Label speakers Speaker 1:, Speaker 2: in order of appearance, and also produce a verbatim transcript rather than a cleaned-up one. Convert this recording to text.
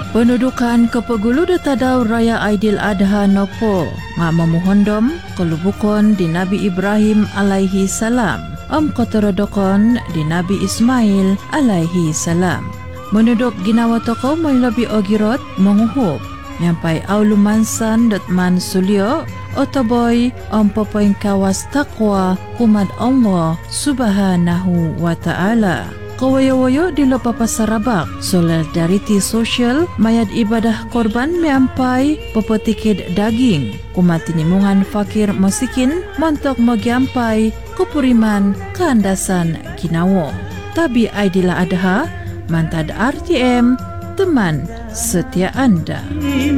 Speaker 1: Pendudukan kepegulu detadau Raya Aidil Adha Nopo nga memohondom kelubukon di Nabi Ibrahim alaihi salam om kotorodokon di Nabi Ismail alaihi salam. Menuduk ginawa toko may labi ogirot menguhup nyampai aulumansan dotman sulyo otoboy om popoing kawas takwa kumat Allah subhanahu wa ta'ala. Kawayo-wayo di lopa pasarabak solidarity social mayat ibadah korban meampai pepetikid daging kumatinimungan fakir masikin montok magiampai kupuriman keandasan ginawo. Tabi Aidil Adha mantad R T M teman setia Anda.